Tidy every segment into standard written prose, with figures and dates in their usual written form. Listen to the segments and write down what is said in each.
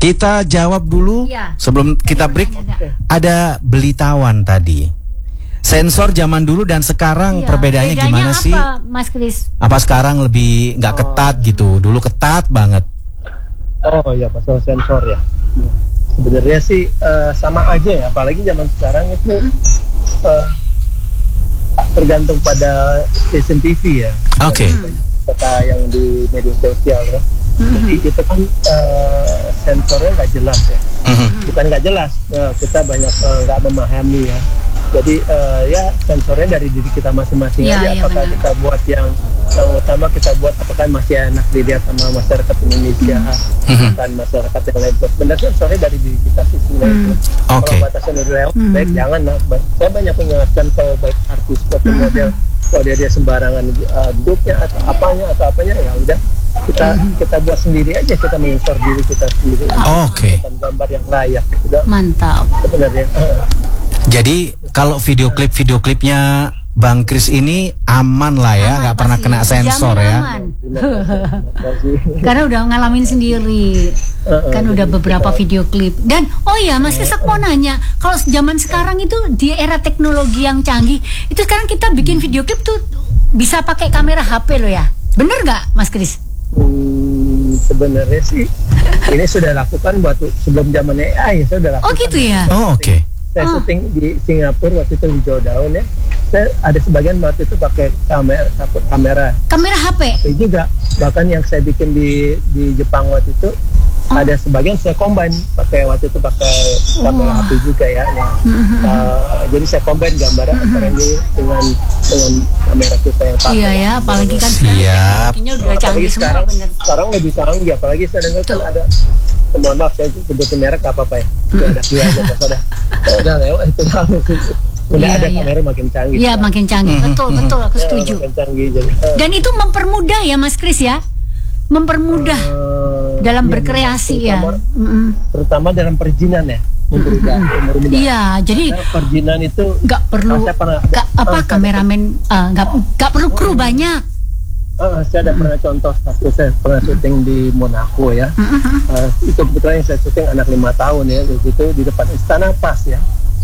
Kita jawab dulu Ya. sebelum kita break. Ada Belitawan tadi. Sensor zaman dulu dan sekarang perbedaannya gimana apa, sih? Mas Kris? Apa sekarang lebih nggak ketat gitu? Dulu ketat banget. Oh ya, masalah sensor ya. Sebenarnya sih sama aja ya, apalagi zaman sekarang itu tergantung pada stasiun TV ya. Oke. Kata yang di media sosial ya. Jadi kita kan sensornya nggak jelas ya. Bukan nggak jelas, kita banyak nggak memahami ya. Jadi ya sensornya dari diri kita masing-masing aja. Apakah kita buat yang utama kita buat apakah masih enak dilihat sama masyarakat Indonesia dan masyarakat yang lain. Sebenarnya sensornya dari diri kita sih sebenarnya. Kalau batasan udah lewat, baik jangan lah. Saya banyak mengingatkan kalau baik artis foto model, kalau dia sembarangan duduknya atau apanya ya udah kita buat sendiri aja, kita mensor diri kita sendiri. Gambar yang layak. Udah, mantap. Sebenarnya. Jadi kalau video klipnya Bang Kris ini aman lah ya, nggak pernah kena sensor ya. Karena udah ngalamin sendiri, kan udah beberapa video klip. Dan oh ya Mas Kris, aku mau nanya, kalau zaman sekarang itu di era teknologi yang canggih, itu sekarang kita bikin video klip tuh bisa pakai kamera HP loh ya, bener nggak Mas Kris? Sebenarnya sih ini sudah lakukan waktu sebelum zaman AI, saya sudah lakukan. Oh gitu ya. Oh oke. Saya syuting di Singapura waktu itu di Daun ya. Saya ada sebagian waktu itu pakai kamera HP juga. Bahkan yang saya bikin di Jepang waktu itu ada sebagian saya combine waktu itu pakai kamera HP juga ya. Jadi saya combine gambar antara ini dengan kamera kita yang pakai. Iya ya, apalagi kan udah canggih semua. Sekarang lebih canggih, apalagi saya dengar kan ada. Mohon maaf saya sebutin merek apa ya. Ada udah lewat itu udah ada kamera makin canggih. Iya makin canggih, betul aku setuju. Dan itu mempermudah ya Mas Kris ya, mempermudah dalam berkreasi ya. Terutama dalam perizinan ya. Iya, jadi perizinan itu nggak perlu kameramen, nggak perlu kru banyak. Saya ada pernah contoh, saya pernah syuting di Monaco ya. Itu kebetulan yang saya syuting anak 5 tahun ya, itu di depan istana pas ya.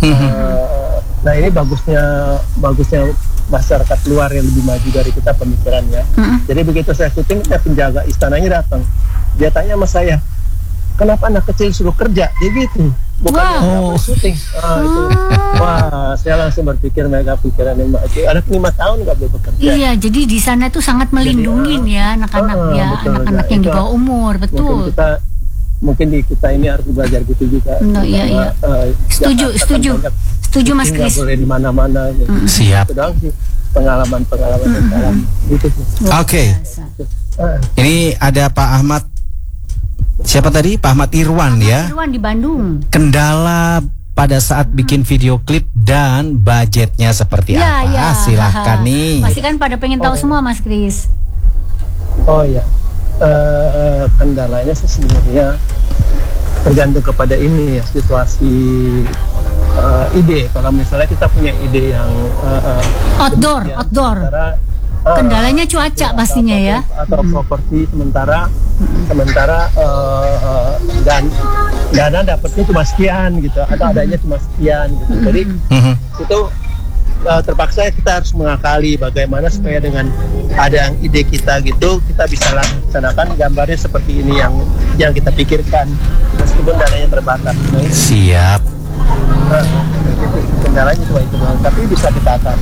Nah ini bagusnya masyarakat luar yang lebih maju dari kita pemikirannya. Jadi begitu saya syuting, penjaga istananya datang, dia tanya sama saya, kenapa anak kecil suruh kerja? Dia gitu. Bukan syuting. Itu. Wah, saya langsung berpikir mereka pikirannya anak 5 tahun nggak boleh bekerja. Iya, jadi di sana tuh sangat melindungi ya anak-anak ya, anak-anak yang di bawah umur, betul. Mungkin kita ini harus belajar gitu juga. Iya. Setuju Mas Kris. Nggak boleh di mana-mana. Siap. Itu doang sih pengalaman sekarang. Gitu sih. Oke. Ini ada Pak Ahmad. Siapa tadi? Pak Ahmad Irwan ya. Irwan di Bandung. Kendala pada saat bikin video klip dan budgetnya seperti apa? Silahkan nih. Pasti kan pada pengen tahu semua Mas Kris. Oh ya, kendalanya sih sebenarnya tergantung kepada ini ya, situasi ide. Kalau misalnya kita punya ide yang outdoor. Kendalanya cuaca pastinya ya. Atau properti sementara dan dana dapatnya cuma sekian gitu, atau adanya cuma sekian gitu. Jadi itu terpaksa kita harus mengakali bagaimana supaya dengan ada yang ide kita gitu, kita bisa laksanakan gambarnya seperti ini yang kita pikirkan meskipun dananya terbatas. Siap. Kendalanya cuma itu doang, tapi bisa kita atasi.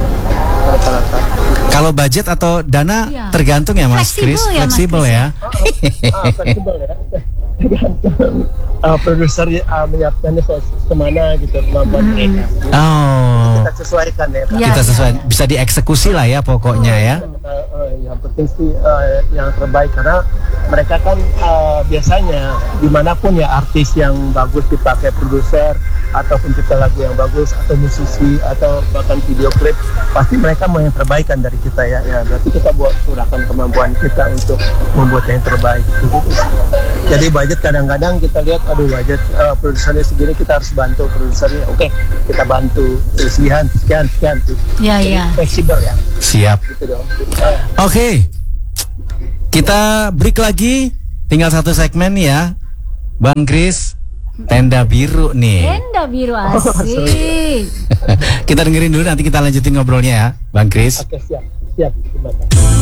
Kalau budget atau dana tergantung ya Mas Kris, fleksibel ya. Fleksibel ya. Tergantung produser menyiapkannya kemana gitu kemampuan mereka. Kita sesuaikan ya. Kita sesuaikan, bisa dieksekusi lah ya pokoknya ya. Yang penting sih yang terbaik, karena mereka kan biasanya dimanapun ya artis yang bagus dipakai produser atau pencipta lagu yang bagus atau musisi atau bahkan video klip, pasti mereka mau yang terbaikan dari kita ya. Berarti kita curahkan kemampuan kita untuk membuat yang terbaik. Jadi budget kadang-kadang kita lihat, aduh budget produsernya segini, kita harus bantu produsernya. Oke, kita bantu sekian. Iya. Fleksibel ya. Siap. Gitu dong. Oke. Kita break lagi. Tinggal satu segmen ya. Bang Kris, tenda biru nih. Tenda biru asik. Kita dengerin dulu, nanti kita lanjutin ngobrolnya ya, Bang Kris. Oke, siap. Terima kasih.